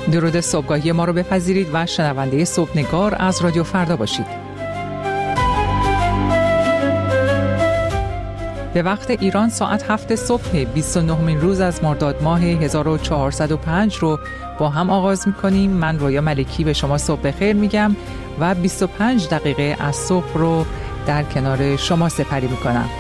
درود صبحگاهی ما رو بپذیرید و شنونده صبحنگار از رادیو فردا باشید. به وقت ایران ساعت 7 صبح 29مین روز از مرداد ماه 1405 رو با هم آغاز می‌کنیم. من رویا ملکی به شما صبح بخیر میگم و 25 دقیقه از صبح رو در کنار شما سپری می‌کنم.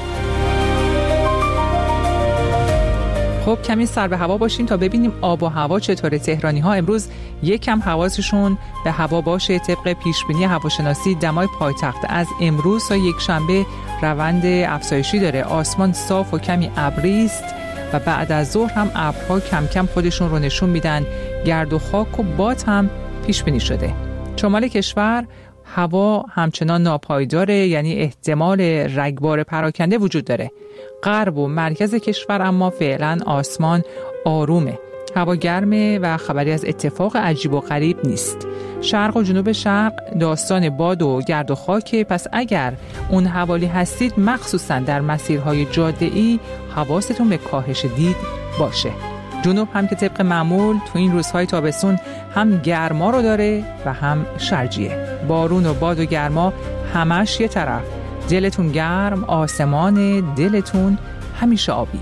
خب کمی سر به هوا باشیم تا ببینیم آب و هوا چطوره. تهرانی ها امروز یکم حواسشون به هوا باشه. طبق پیشبینی هواشناسی دمای پایتخت از امروز تا یک شنبه روند افزایشی داره. آسمان صاف و کمی ابری است و بعد از ظهر هم ابرها کم کم خودشون رو نشون میدن. گرد و خاک و باد هم پیش بینی شده. شمال کشور هوا همچنان ناپایداره، یعنی احتمال رگبار پراکنده وجود داره. غرب و مرکز کشور اما فعلا آسمان آرومه. هوا گرمه و خبری از اتفاق عجیب و غریب نیست. شرق و جنوب شرق داستان باد و گرد و خاکه، پس اگر اون حوالی هستید مخصوصا در مسیرهای جاده‌ای حواستون به کاهش دید باشه. جنوب هم که طبق معمول تو این روزهای تابستون هم گرما رو داره و هم شرجیه. بارون و باد و گرما همش یه طرف. دلتون گرم، آسمان دلتون همیشه آبی.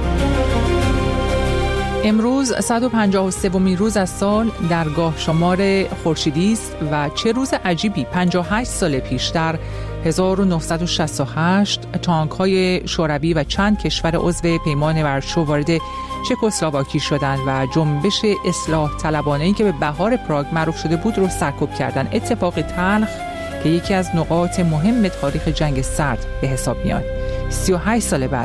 امروز 153مین روز از سال در گاه شمار خورشیدی است و چه روز عجیبی. 58 سال پیش در 1968 تانک‌های شوروی و چند کشور عضو پیمان ورشو وارد چکسلواکی شدند و جنبش اصلاح طلبانه‌ای که به بهار پراگ معروف شده بود رو سرکوب کردند. اتفاق تلخ که یکی از نقاط مهم تاریخ جنگ سرد به حساب میاد. 38 سال بعد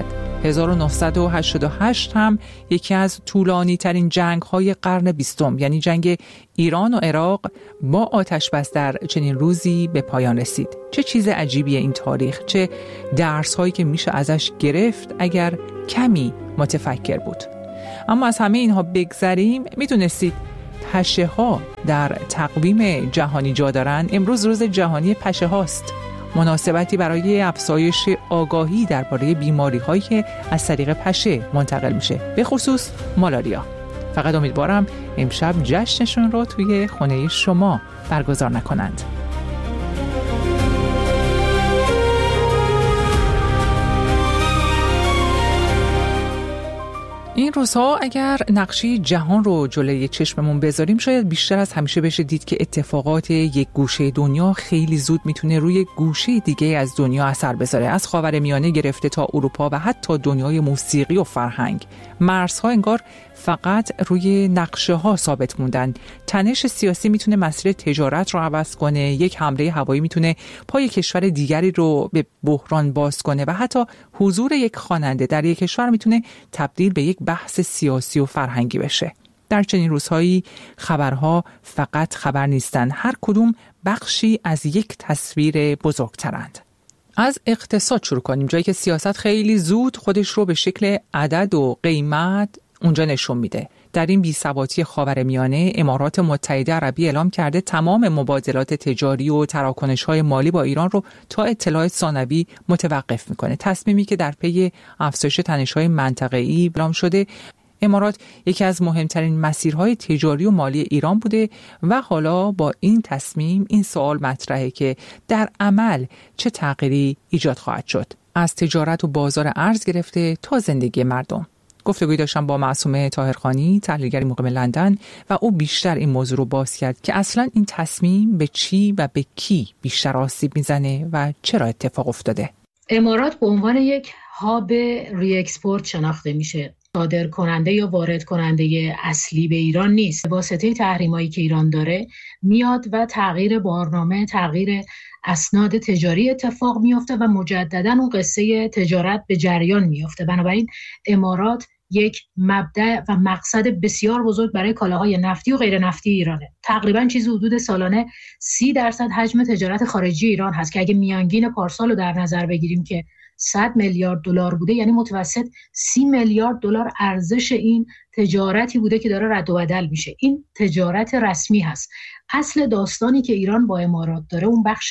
1988 هم یکی از طولانی ترین جنگ های قرن 20، یعنی جنگ ایران و عراق با آتش بس در چنین روزی به پایان رسید. چه چیز عجیبیه این تاریخ، چه درس هایی که میشه ازش گرفت اگر کمی متفکر بود. اما از همه اینها بگذریم، میدونستید پشه ها در تقویم جهانی جا دارن؟ امروز روز جهانی پشه هاست، مناسبتی برای افزایش آگاهی درباره بیماری هایی که از طریق پشه منتقل میشه، به خصوص مالاریا. فقط امیدوارم امشب جشنشون رو توی خونه شما برگزار نکنند. این روزها اگر نقشه جهان رو جلوی چشممون بذاریم شاید بیشتر از همیشه بشه دید که اتفاقات یک گوشه دنیا خیلی زود میتونه روی گوشه دیگه از دنیا اثر بذاره. از خاورمیانه گرفته تا اروپا و حتی دنیای موسیقی و فرهنگ، مرزها انگار فقط روی نقشه ها ثابت موندن. تنش سیاسی میتونه مسیر تجارت رو عوض کنه، یک حمله هوایی میتونه پای کشور دیگری رو به بحران باز کنه و حتی حضور یک خواننده در یک کشور میتونه تبدیل به یک بحث سیاسی و فرهنگی بشه. در چنین روزهایی خبرها فقط خبر نیستن، هر کدوم بخشی از یک تصویر بزرگترند. از اقتصاد شروع کنیم، جایی که سیاست خیلی زود خودش رو به شکل عدد و قیمت اونجا نشون میده. در این بی‌ثباتی خاورمیانه امارات متحده عربی اعلام کرده تمام مبادلات تجاری و تراکنش‌های مالی با ایران رو تا اطلاع ثانوی متوقف میکنه. تصمیمی که در پی افزایش تنش‌های منطقه‌ای اعلام شده. امارات یکی از مهمترین مسیرهای تجاری و مالی ایران بوده و حالا با این تصمیم این سوال مطرحه که در عمل چه تغییری ایجاد خواهد شد، از تجارت و بازار ارز گرفته تا زندگی مردم. گفتگوی داشتم با معصومه طاهرخانی، تحلیلگر مقیم لندن، و او بیشتر این موضوع رو باز کرد که اصلا این تصمیم به چی و به کی بیشتر آسیب میزنه و چرا اتفاق افتاده. امارات به عنوان یک هاب ری اکسپورت شناخته میشه. صادر کننده یا وارد کننده اصلی به ایران نیست. واسطه تحریمایی که ایران داره میاد و تغییر بارنامه، تغییر اسناد تجاری اتفاق میفته و مجددا اون قصه تجارت به جریان میفته. بنابراین امارات یک مبدأ و مقصد بسیار بزرگ برای کالاهای نفتی و غیر نفتی ایرانه. تقریبا چیزی حدود سالانه 30% حجم تجارت خارجی ایران هست که اگه میانگین پارسال رو در نظر بگیریم که 100 میلیارد دلار بوده، یعنی متوسط 30 میلیارد دلار ارزش این تجارتی بوده که داره رد و بدل میشه. این تجارت رسمی هست. اصل داستانی که ایران با امارات داره اون بخش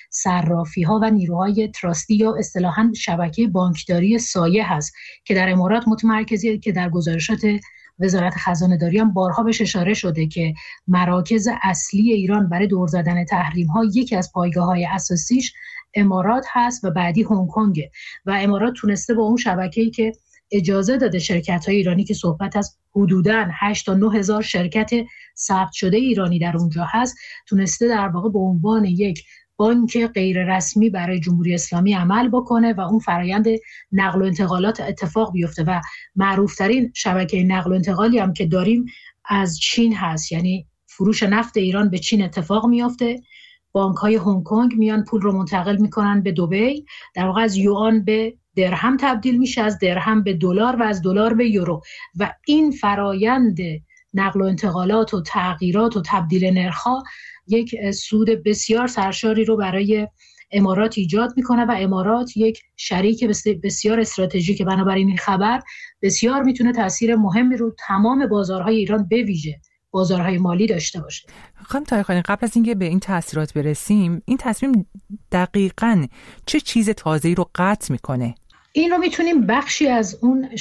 صرافی ها و نیروهای تراستی یا اصطلاحاً شبکه بانکداری سایه هست که در امارات متمرکزه، که در گزارشات وزارت خزانه‌داری هم بارها بهش اشاره شده که مراکز اصلی ایران برای دور زدن تحریم‌ها یکی از پایگاه‌های اساسیش امارات هست و بعدی هنگ کنگ و امارات تونسته با اون شبکه‌ای که اجازه داده شرکت‌های ایرانی که صحبت از حدوداً 8 تا 9 هزار شرکت ثبت شده ایرانی در اونجا هست، تونسته در واقع به عنوان یک بانک غیر رسمی برای جمهوری اسلامی عمل بکنه و اون فرایند نقل و انتقالات اتفاق بیفته و معروفترین شبکه نقل و انتقالی هم که داریم از چین هست، یعنی فروش نفت ایران به چین اتفاق میفته، بانک‌های هنگ کنگ میان پول رو منتقل میکنن به دبی، در واقع از یوآن به درهم تبدیل میشه، از درهم به دلار و از دلار به یورو و این فرایند نقل و انتقالات و تغییرات و تبدیل نرخ‌ها یک سود بسیار سرشاری رو برای امارات ایجاد میکنه و امارات یک شریک بسیار استراتژیکه. بنابراین این خبر بسیار میتونه تاثیر مهمی رو تمام بازارهای ایران به ویژه بازارهای مالی داشته باشه. خانم طاهرخانی، قبل از اینکه به این تاثیرات برسیم، این تصمیم دقیقاً چه چیز تازه‌ای رو قطع میکنه؟ این رو میتونیم بخشی از اون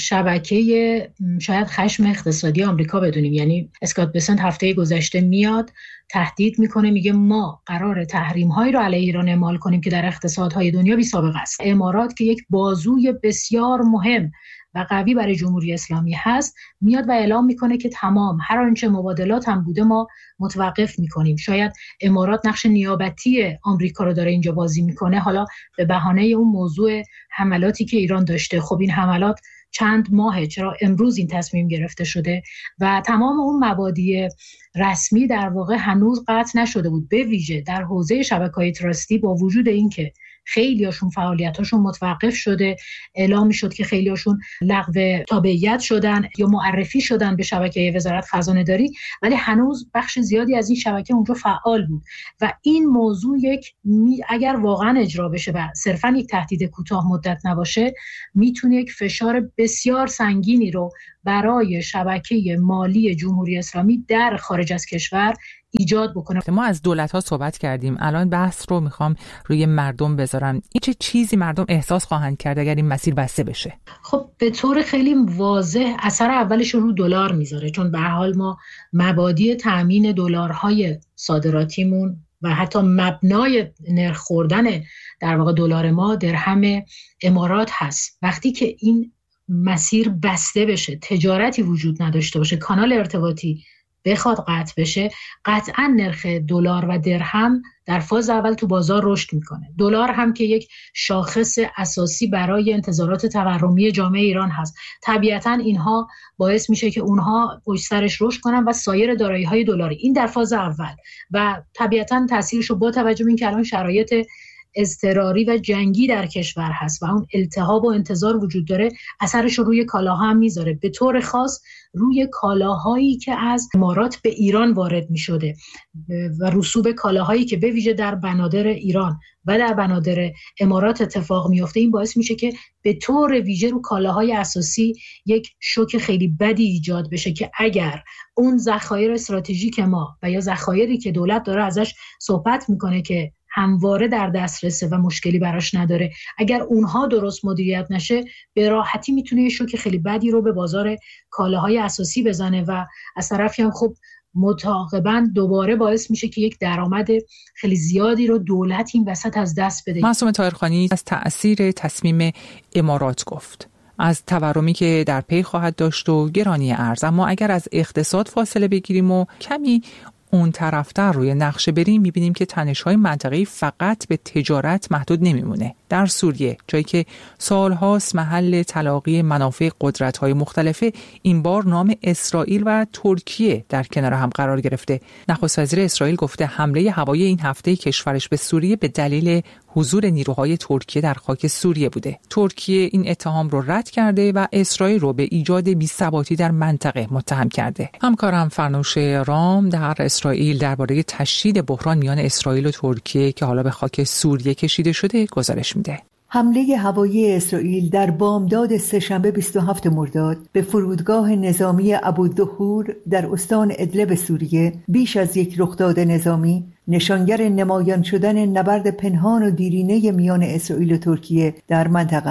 شبکه شاید خشم اقتصادی آمریکا بدونیم. یعنی اسکات بسنت هفته گذشته میاد تهدید میکنه، میگه ما قرار تحریم هایی رو علیه ایران اعمال کنیم که در اقتصادهای دنیا بی سابقه است. امارات که یک بازوی بسیار مهم و قوی برای جمهوری اسلامی هست، میاد و اعلام میکنه که تمام هر آنچه مبادلات هم بوده ما متوقف میکنیم. شاید امارات نقش نیابتی آمریکا رو داره اینجا بازی میکنه، حالا به بهانه اون موضوع حملاتی که ایران داشته. خب این حملات چند ماهه، چرا امروز این تصمیم گرفته شده و تمام اون مبادی رسمی در واقع هنوز قطع نشده بود، به ویژه در حوزه شبکه‌های تراستی. با وجود اینکه خیلیاشون فعالیتاشون متوقف شده، اعلام میشد که خیلیاشون لغو تابعیت شدن یا معرفی شدن به شبکه وزارت خزانه‌داری، ولی هنوز بخش زیادی از این شبکه اونجا فعال بود و این موضوع اگر واقعا اجرا بشه و صرفا یک تهدید کوتاه مدت نباشه، میتونه یک فشار بسیار سنگینی رو برای شبکه مالی جمهوری اسلامی در خارج از کشور ایجاد بکنه. ما از دولت‌ها صحبت کردیم، الان بحث رو میخوام روی مردم بذارم. این چه چیزی مردم احساس خواهند کرد اگر این مسیر بسته بشه؟ خب به طور خیلی واضح اثر اولش رو دلار میذاره، چون به هر حال ما مبادی تامین دلارهای صادراتیمون و حتی مبنای نرخ خوردن در واقع دلار ما درهم امارات هست. وقتی که این مسیر بسته بشه، تجارتی وجود نداشته باشه، کانال ارتباطی بخواد قطع بشه، قطعا نرخ دلار و درهم در فاز اول تو بازار رشد میکنه. دلار هم که یک شاخص اساسی برای انتظارات تورمی جامعه ایران هست، طبیعتا اینها باعث میشه که اونها پشت سرش رشد کنن و سایر دارایی‌های دلاری. این در فاز اول و طبیعتا تاثیرش رو با توجه به اینکه الان شرایط اضطراری و جنگی در کشور هست و اون التهاب و انتظار وجود داره، اثرش رو روی کالاها هم میذاره، به طور خاص روی کالاهایی که از امارات به ایران وارد میشده و رسوب کالاهایی که به ویژه در بنادر ایران و در بنادر امارات اتفاق میفته. این باعث میشه که به طور ویژه رو کالاهای اساسی یک شوک خیلی بدی ایجاد بشه که اگر اون ذخایر استراتژیک ما و یا ذخایری که دولت داره ازش صحبت میکنه که همواره در دسترسه و مشکلی براش نداره، اگر اونها درست مدیریت نشه، به راحتی میتونه یه شوک خیلی بدی رو به بازار کالاهای اساسی بزنه و از طرفی هم خب متعاقباً دوباره باعث میشه که یک درآمد خیلی زیادی رو دولت این وسط از دست بده. معصومه طاهرخانی از تأثیر تصمیم امارات گفت، از تورمی که در پی خواهد داشت و گرانی ارز. اما اگر از اقتصاد فاصله بگیریم و کمی اون طرفتر روی نقشه بریم، میبینیم که تنش‌های منطقه‌ای فقط به تجارت محدود نمیمونه. در سوریه، جایی که سالهاست محل تلاقی منافع قدرت‌های مختلفه، این بار نام اسرائیل و ترکیه در کنار هم قرار گرفته. نخست وزیر اسرائیل گفته حمله هوایی این هفته کشورش به سوریه به دلیل حضور نیروهای ترکیه در خاک سوریه بوده. ترکیه این اتهام رو رد کرده و اسرائیل رو به ایجاد بی‌ثباتی در منطقه متهم کرده. همکارم فرنوش رام در اسرائیل درباره تشدید بحران میان اسرائیل و ترکیه که حالا به خاک سوریه کشیده شده گزارش میده. حمله هوایی اسرائیل در بامداد سه‌شنبه 27 مرداد به فرودگاه نظامی ابوالدهور در استان ادلب سوریه بیش از یک رخداد نظامی نشانگر نمایان شدن نبرد پنهان و دیرینه میان اسرائیل و ترکیه در منطقه است.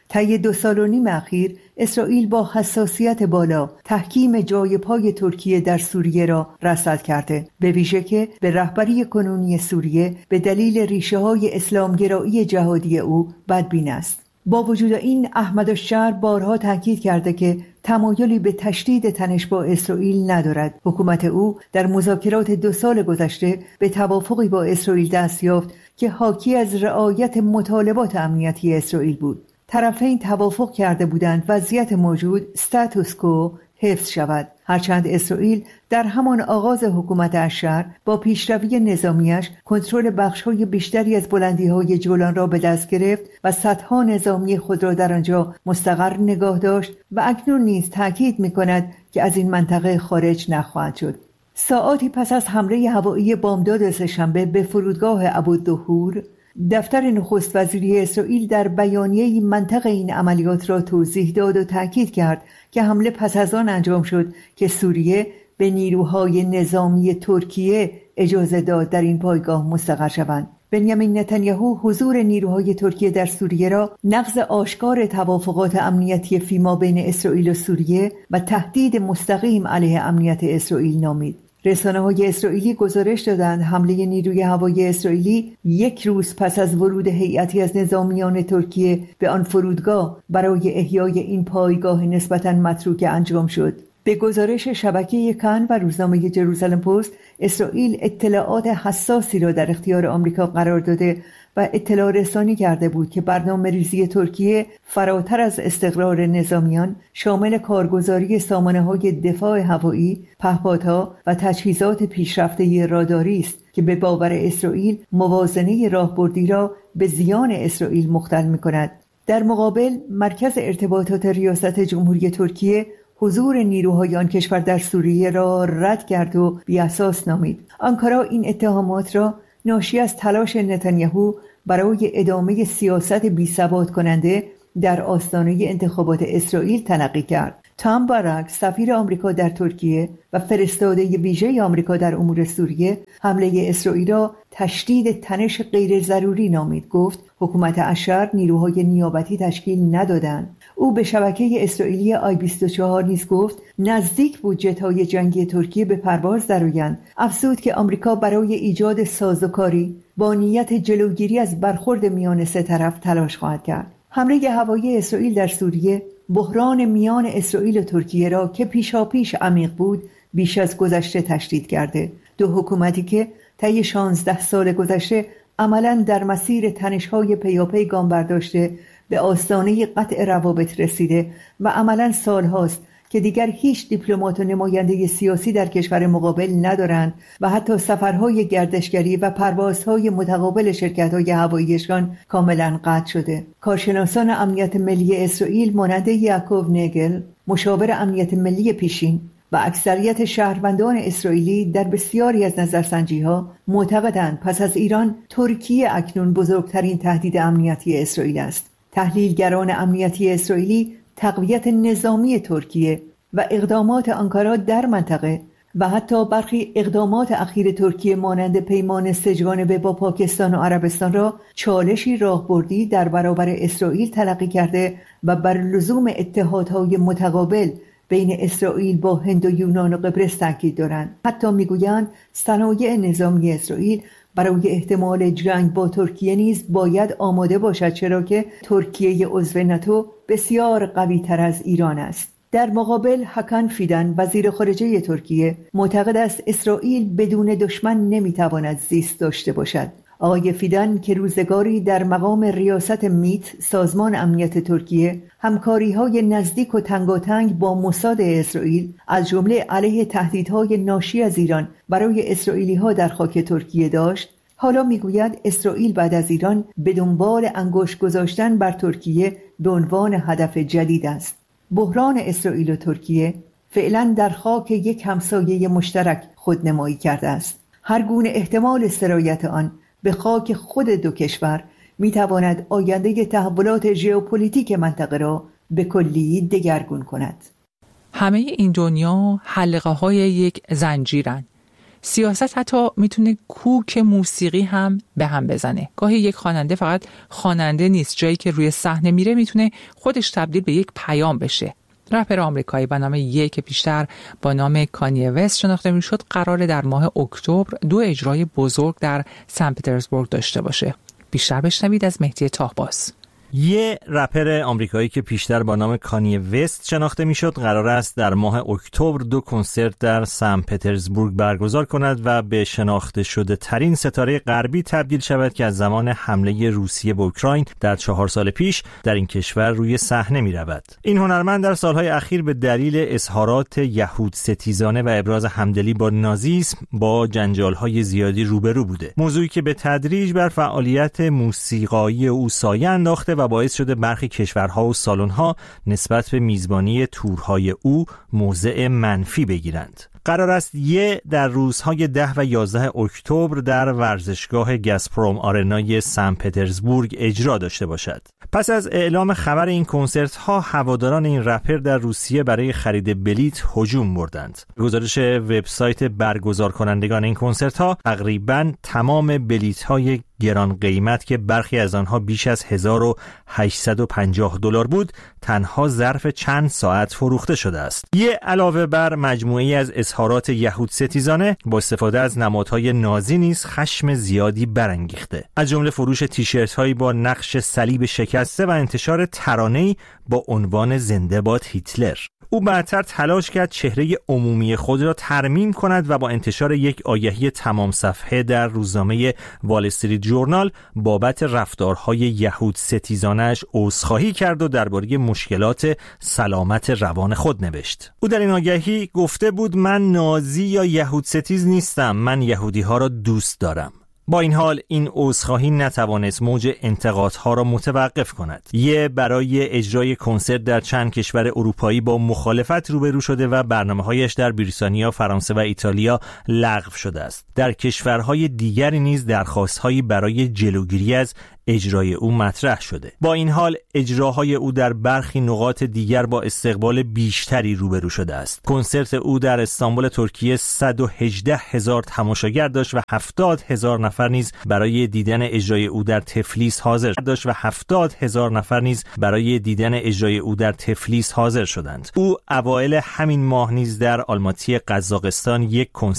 طی 2.5 سال اخیر اسرائیل با حساسیت بالا تحکیم جای پای ترکیه در سوریه را رصد کرده، به ویژه که به رهبری کنونی سوریه به دلیل ریشه‌های اسلامگرایی جهادی او بدبین است. با وجود این احمد الشر بارها تاکید کرده که تمایلی به تشدید تنش با اسرائیل ندارد. حکومت او در مذاکرات 2 سال گذشته به توافقی با اسرائیل دست یافت که حاکی از رعایت مطالبات امنیتی اسرائیل بود. طرفین توافق کرده بودند وضعیت موجود استاتوس کو حفظ شود، هرچند اسرائیل در همان آغاز حکومت الشر با پیشروی نظامیش کنترل بخش‌های بیشتری از بلندی‌های جولان را به دست گرفت و صدها نظامی خود را در آنجا مستقر نگاه داشت و اکنون نیز تأکید می‌کند که از این منطقه خارج نخواهد شد. ساعاتی پس از حمله هوایی بامداد سه‌شنبه به فرودگاه ابوالدهور، دفتر نخست وزیری اسرائیل در بیانیه‌ای منطق این عملیات را توضیح داد و تأکید کرد که حمله پس از آن انجام شد که سوریه به نیروهای نظامی ترکیه اجازه داد در این پایگاه مستقر شوند. بنیامین نتانیاهو حضور نیروهای ترکیه در سوریه را نقض آشکار توافقات امنیتی فیما بین اسرائیل و سوریه و تهدید مستقیم علیه امنیت اسرائیل نامید. رسانه‌های اسرائیلی گزارش دادند حمله نیروی هوایی اسرائیلی 1 روز پس از ورود هیئتی از نظامیان ترکیه به آن فرودگاه برای احیای این پایگاه نسبتاً متروک انجام شد. به گزارش شبکه کان و روزنامه جروزالم پست، اسرائیل اطلاعات حساسی را در اختیار آمریکا قرار داده و اطلاع رسانی کرده بود که برنامه‌ریزی ترکیه فراتر از استقرار نظامیان شامل کارگزاری سامانه‌های دفاع هوایی، پهپادها و تجهیزات پیشرفته راداری است که به باور اسرائیل موازنه راهبردی را به زیان اسرائیل مختل می‌کند. در مقابل مرکز ارتباطات ریاست جمهوری ترکیه حضور نیروهای آن کشور در سوریه را رد کرد و بی‌اساس نامید. آنکارا این اتهامات را ناشی از تلاش نتانیاهو برای ادامه سیاست بی‌ثبات کننده در آستانه انتخابات اسرائیل تلقی کرد. تام بارک، سفیر آمریکا در ترکیه و فرستاده ویژه آمریکا در امور سوریه، حمله اسرائیل را تشدید تنش غیر ضروری نامید. گفت حکومت الشر نیروهای نیابتی تشکیل ندادند. او به شبکه اسرائیلی آی 24 نیز گفت نزدیک بود جت‌های جنگی ترکیه به پرواز درآیند. افزود که آمریکا برای ایجاد سازوکاری با نیت جلوگیری از برخورد میان سه طرف تلاش خواهد کرد. حمله هوایی اسرائیل در سوریه بحران میان اسرائیل و ترکیه را که پیشاپیش عمیق بود بیش از گذشته تشدید کرده. دو حکومتی که طی 16 سال گذشته عملاً در مسیر تنش‌های پیاپی گام برداشته به آستانه قطع روابط رسیده و عملاً سال‌هاست که دیگر هیچ دیپلمات و نماینده سیاسی در کشور مقابل ندارند و حتی سفرهای گردشگری و پروازهای متقابل شرکت‌های هواییشان کاملاً قطع شده. کارشناسان امنیت ملی اسرائیل مانند یعقوب نگل، مشاور امنیت ملی پیشین و اکثریت شهروندان اسرائیلی در بسیاری از نظرسنجی‌ها معتقدند پس از ایران ترکیه اکنون بزرگترین تهدید امنیتی اسرائیل است. تحلیلگران امنیتی اسرائیلی تقویت نظامی ترکیه و اقدامات آنکارا در منطقه و حتی برخی اقدامات اخیر ترکیه مانند پیمان سه‌جانبه با پاکستان و عربستان را چالشی راهبردی در برابر اسرائیل تلقی کرده و بر لزوم اتحادهای متقابل بین اسرائیل با هند و یونان و قبرس تاکید دارند. حتی میگویند صنایع نظامی اسرائیل برای احتمال جنگ با ترکیه نیز باید آماده باشد، چرا که ترکیه عضو ناتو بسیار قوی تر از ایران است. در مقابل هاکان فیدان وزیر خارجه ترکیه معتقد است اسرائیل بدون دشمن نمیتواند زیست داشته باشد. آقای فیدان که روزگاری در مقام ریاست میت سازمان امنیت ترکیه همکاری‌های نزدیک و تنگاتنگ با موساد اسرائیل از جمله علیه تهدیدهای ناشی از ایران برای اسرائیلی‌ها در خاک ترکیه داشت، حالا میگوید اسرائیل بعد از ایران به دنبال انگشت گذاشتن بر ترکیه به عنوان هدف جدید است. بحران اسرائیل و ترکیه فعلا در خاک یک همسایه مشترک خودنمایی کرده است. هر گونه احتمال سرایت آن به خاک خود دو کشور میتواند آینده تحولات ژئوپلیتیک منطقه را به کلی دگرگون کند. همه این دنیا حلقه های یک زنجیرند. سیاست حتی میتونه کوک موسیقی هم به هم بزنه. گاهی یک خواننده فقط خواننده نیست، جایی که روی صحنه میره میتونه خودش تبدیل به یک پیام بشه. رپر آمریکایی به نام یه که بیشتر با نام کانیه وست شناخته میشد قراره در ماه اکتبر 2 اجرای بزرگ در سن پترزبورگ داشته باشه. بیشتر بشنوید از مهدی طاهباز. یه رپر آمریکایی که پیشتر با نام کانیه وست شناخته میشد قرار است در ماه اکتبر 2 کنسرت در سن پترزبورگ برگزار کند و به شناخته شده ترین ستاره غربی تبدیل شود که از زمان حمله روسیه به اوکراین در 4 سال پیش در این کشور روی صحنه می رود. این هنرمند در سالهای اخیر به دلیل اظهارات یهود ستیزانه و ابراز همدلی با نازیسم با جنجال‌های زیادی روبرو بوده. موضوعی که به تدریج بر فعالیت موسیقایی او سایه انداخته و باعث شده برخی کشورها و سالن‌ها نسبت به میزبانی تورهای او موضع منفی بگیرند. قرار است یه در روزهای 10 و 11 اکتبر در ورزشگاه گازپروم آرنای سن پترزبورگ اجرا داشته باشد. پس از اعلام خبر این کنسرت ها هواداران این رپر در روسیه برای خرید بلیت هجوم بردند. گزارش وبسایت برگزار کنندگان این کنسرت ها تقریباً تمام بلیت های گران قیمت که برخی از آنها بیش از $1850 بود تنها ظرف چند ساعت فروخته شده است. یه علاوه بر مجموعه‌ای از اظهارات یهود ستیزانه با استفاده از نمادهای نازی نیز خشم زیادی برانگیخته، از جمله فروش تیشرت‌هایی با نقش صلیب شکسته و انتشار ترانه‌ای با عنوان زنده باد هیتلر. او بعدتر تلاش کرد چهره عمومی خود را ترمیم کند و با انتشار یک آگهی تمام صفحه در روزنامه وال استریت جورنال بابت رفتارهای یهود ستیزانش عذرخواهی کرد و درباره مشکلات سلامت روان خود نوشت. او در این آگهی گفته بود من نازی یا یهود ستیز نیستم، من یهودی‌ها را دوست دارم. با این حال این عذرخواهی نتوانست موج انتقادها را متوقف کند. یه برای اجرای کنسرت در چند کشور اروپایی با مخالفت روبرو شده و برنامه‌هایش در بریتانیا، فرانسه و ایتالیا لغو شده است. در کشورهای دیگری نیز درخواست‌هایی برای جلوگیری از اجرای او مطرح شده. با این حال اجراهای او در برخی نقاط دیگر با استقبال بیشتری روبرو شده است. کنسرت او در استانبول ترکیه 118,000 تماشاگر داشت و 70,000 نفر نیز برای دیدن اجرای او در تفلیس حاضر شدند. او اوایل همین ماه نیز در آلماتی قزاقستان یک کنسرت